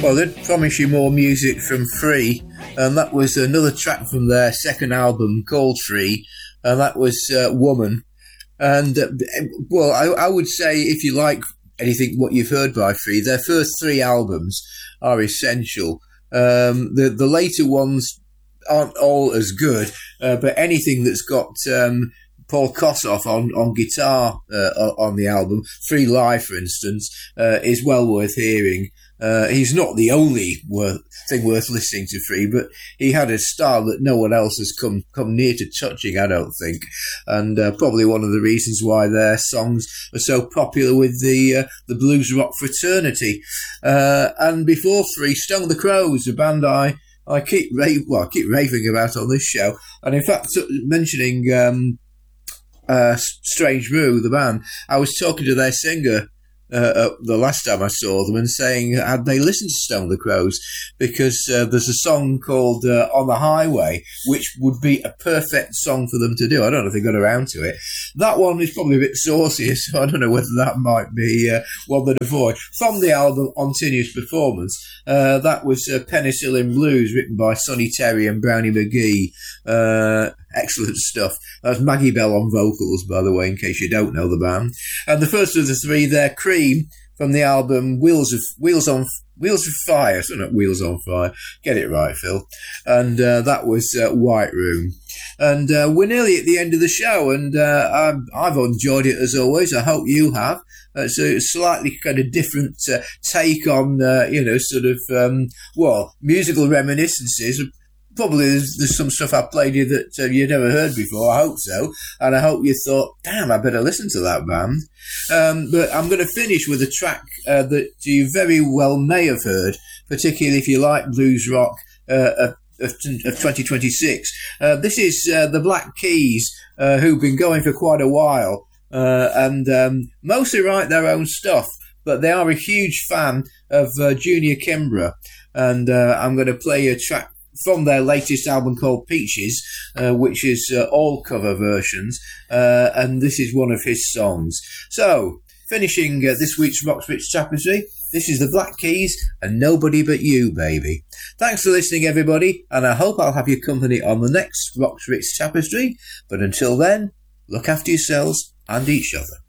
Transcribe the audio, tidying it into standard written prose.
Well, they'd promise you more music from Free, and that was another track from their second album called Free, and that was Woman. And, well, I would say if you like anything what you've heard by Free, their first three albums are essential. The later ones aren't all as good, but anything that's got Paul Kossoff on guitar on the album, Free Live, for instance, is well worth hearing. He's not the only thing worth listening to Free, but he had a style that no one else has come near to touching, I don't think, and probably one of the reasons why their songs are so popular with the blues rock fraternity. And before Free, Stone the Crows, a band I keep raving about on this show, and in fact mentioning Strange Brew, the band, I was talking to their singer the last time I saw them and saying, had they listened to Stone the Crows? Because there's a song called On the Highway, which would be a perfect song for them to do. I don't know if they got around to it. That one is probably a bit saucy, so I don't know whether that might be one that avoid. From the album Continuous Performance, that was Penicillin Blues, written by Sonny Terry and Brownie McGee. Excellent stuff. That's Maggie Bell on vocals, by the way, in case you don't know the band. And the first of the three, they're Cream, from the album Wheels of Fire. So not Wheels on Fire. Get it right, Phil. And that was White Room. And we're nearly at the end of the show, and I've enjoyed it as always. I hope you have. So it's slightly kind of different take on, musical reminiscences. Probably there's some stuff I played you that you'd never heard before. I hope so. And I hope you thought, damn, I better listen to that band. But I'm going to finish with a track that you very well may have heard, particularly if you like blues rock of 2026. This is the Black Keys, who've been going for quite a while, and mostly write their own stuff. But they are a huge fan of Junior Kimbrough. And I'm going to play a track from their latest album called Peaches, which is all cover versions, and this is one of his songs. So, finishing this week's Rock Switch Tapestry, this is the Black Keys and Nobody But You, Baby. Thanks for listening, everybody, and I hope I'll have your company on the next Rock Switch Tapestry, but until then, look after yourselves and each other.